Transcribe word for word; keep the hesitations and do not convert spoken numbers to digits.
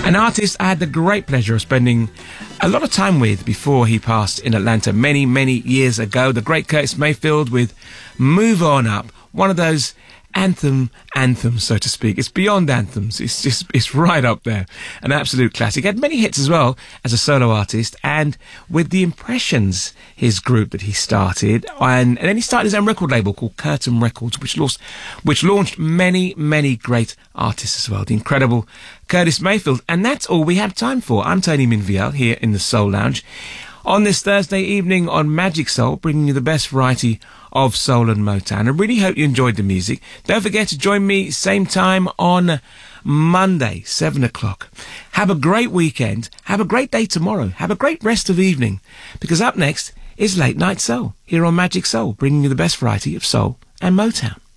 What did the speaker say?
An artist I had the great pleasure of spending a lot of time with before he passed in Atlanta many, many years ago. The great Curtis Mayfield with Move On Up. One of those anthem anthems, so to speak. It's beyond anthems. It's just, it's right up there. An absolute classic. Had many hits as well as a solo artist, and with the Impressions, his group that he started, and, and then he started his own record label called Curtain Records, which launched, which launched many, many great artists as well. The incredible Curtis Mayfield. And that's all we have time for. I'm Tony Minviel here in the Soul Lounge on this Thursday evening on Magic Soul, bringing you the best variety of soul and Motown. I really hope you enjoyed the music. Don't forget to join me same time on Monday, seven o'clock. Have a great weekend. Have a great day tomorrow. Have a great rest of evening, because up next is Late Night Soul here on Magic Soul, bringing you the best variety of soul and Motown.